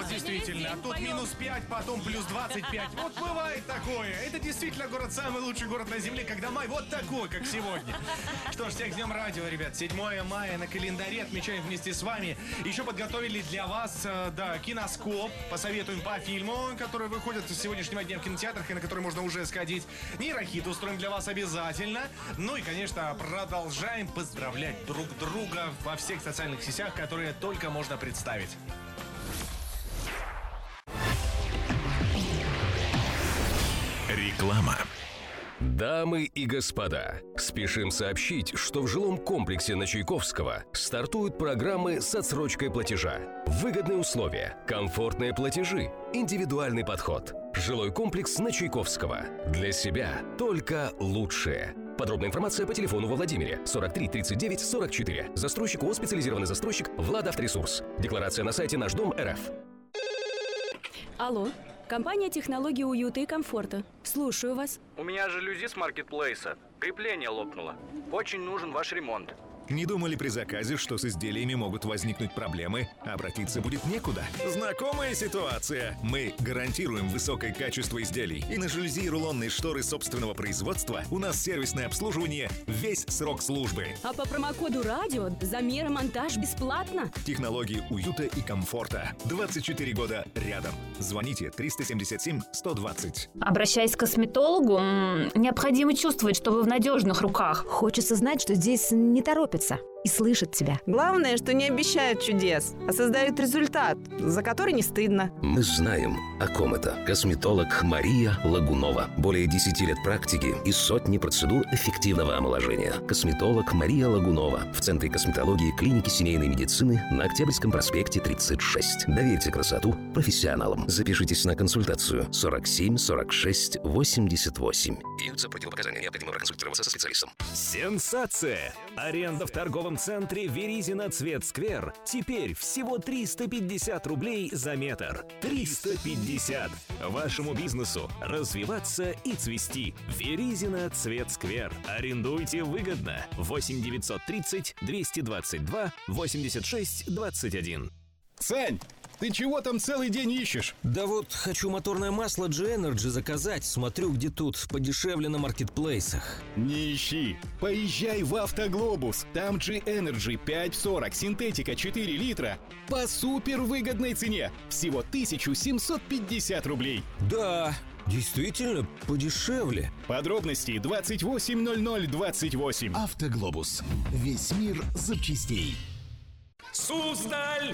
Вот действительно, тут минус 5, потом плюс 25. Вот бывает такое. Это действительно город, самый лучший город на земле, когда май вот такой, как сегодня. Что ж, всех с Днем радио, ребят. 7 мая на календаре отмечаем вместе с вами. Еще подготовили для вас, киноскоп. Посоветуем по фильму, которые выходят с сегодняшнего дня в кинотеатрах и на которые можно уже сходить. Нейрохит устроим для вас обязательно. Ну и, конечно, продолжаем поздравлять друг друга во всех социальных сетях, которые только можно представить. Реклама. Дамы и господа, спешим сообщить, что в жилом комплексе на Чайковского стартуют программы с отсрочкой платежа. Выгодные условия, комфортные платежи, индивидуальный подход. Жилой комплекс на Чайковского. Для себя только лучшее. Подробная информация по телефону во Владимире 43 39 44. Застройщик ООО «Специализированный застройщик» Владавторесурс. Декларация на сайте Наш Дом РФ. Алло, компания технологии уюта и комфорта. Слушаю вас. У меня жалюзи с маркетплейса. Крепление лопнуло. Очень нужен ваш ремонт. Не думали при заказе, что с изделиями могут возникнуть проблемы, а обратиться будет некуда? Знакомая ситуация. Мы гарантируем высокое качество изделий. И на жалюзи и рулонные шторы собственного производства у нас сервисное обслуживание весь срок службы. А по промокоду «Радио» замер и монтаж бесплатно. Технологии уюта и комфорта. 24 года рядом. Звоните 377 120. Обращаясь к косметологу, необходимо чувствовать, что вы в надежных руках. Хочется знать, что здесь не торопятся и слышат тебя. Главное, что не обещают чудес, а создают результат, за который не стыдно. Мы знаем, о ком это. Косметолог Мария Лагунова. Более 10 лет практики и сотни процедур эффективного омоложения. Косметолог Мария Лагунова. В Центре косметологии клиники семейной медицины на Октябрьском проспекте 36. Доверьте красоту профессионалам. Запишитесь на консультацию 47 46 88. Имеются противопоказания. Необходимо проконсультироваться со специалистом. Сенсация! Аренда в торговом центре Веризина Цветсквер теперь всего 350 рублей за метр. 350! Вашему бизнесу развиваться и цвести. Веризина Цветсквер. Арендуйте выгодно. 8 930 222 86 21. Сань, ты чего там целый день ищешь? Да вот хочу моторное масло G-Energy заказать. Смотрю, где тут подешевле на маркетплейсах. Не ищи. Поезжай в Автоглобус. Там G-Energy 540, синтетика 4 литра по супер выгодной цене. Всего 1750 рублей. Да, действительно подешевле. Подробности 280028. Автоглобус. Весь мир запчастей. Суздаль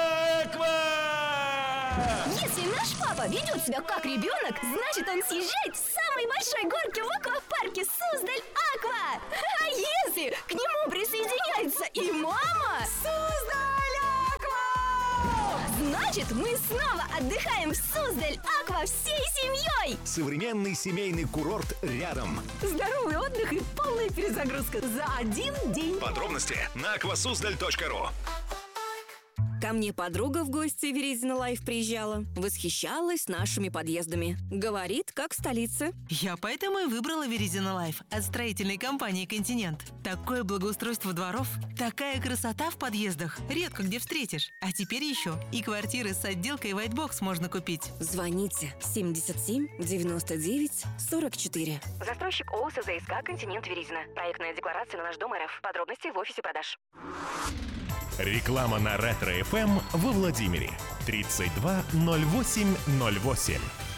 Аква! Если наш папа ведет себя как ребенок, значит он съезжает с самой большой горки в аквапарке Суздаль Аква! А если к нему присоединяется и мама? Суздаль Аква! Значит, мы снова отдыхаем в Суздаль Аква всей семьей! Современный семейный курорт рядом. Здоровый отдых и полная перезагрузка за один день. Подробности на aquasuzdal.ru. Ко мне подруга в гости Веризина Лайф приезжала. Восхищалась нашими подъездами. Говорит, как в столице. Я поэтому и выбрала Веризина Лайф от строительной компании «Континент». Такое благоустройство дворов, такая красота в подъездах. Редко где встретишь. А теперь еще и квартиры с отделкой White Box можно купить. Звоните 77 99 44. Застройщик ООО СЗСК «Континент Веризина». Проектная декларация на Наш Дом РФ. Подробности в офисе продаж. Реклама на Ретро-ФМ во Владимире. 320808.